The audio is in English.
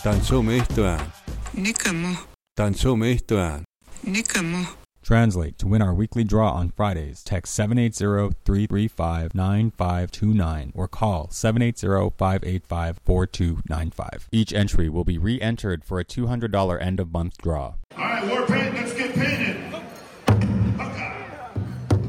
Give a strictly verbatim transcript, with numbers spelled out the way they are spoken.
Tansomistuään. Nikamo. Tansomistuään. Nikamo. Translate. To win our weekly draw on Fridays, text seven eight zero, three three five, nine five two nine or call seven eight zero, five eight five, four two nine five. Each entry will be re-entered for a two hundred dollars end-of-month draw. All right, Warpaint, let's get painted.